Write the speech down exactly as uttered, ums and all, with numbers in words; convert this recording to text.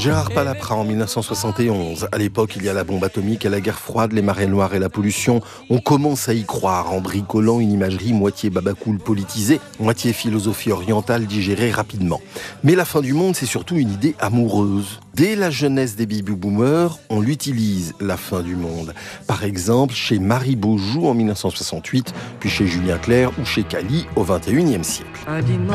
Gérard Palapra en mille neuf cent soixante et onze. À l'époque, il y a la bombe atomique et la guerre froide, les marées noires et la pollution. On commence à y croire en bricolant une imagerie moitié babacool politisée, moitié philosophie orientale digérée rapidement. Mais la fin du monde, c'est surtout une idée amoureuse. Dès la jeunesse des baby-boomers, on l'utilise, la fin du monde. Par exemple, chez Marie Beaujoux en mille neuf cent soixante-huit, puis chez Julien Clerc ou chez Cali au vingt et unième siècle.